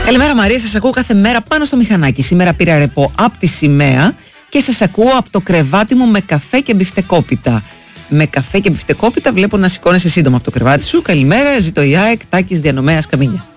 Καλημέρα Μαρία, σας ακούω κάθε μέρα πάνω στο μηχανάκι. Σήμερα πήρα ρεπό από τη Σημαία και σας ακούω από το κρεβάτι μου με καφέ και μπιφτεκόπιτα. Με καφέ και μπιφτεκόπιτα βλέπω να σηκώνεσαι σύντομα από το κρεβάτι σου. Καλημέρα, ζήτω η ΑΕΚ, Τάκης Διανομέας Καμίνια.